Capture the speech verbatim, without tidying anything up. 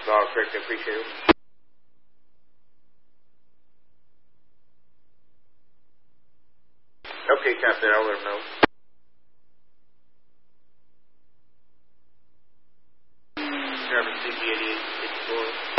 No, correct. I appreciate it. Okay, Captain. I'll let him know. Travis C G eighty-eight sixty-four.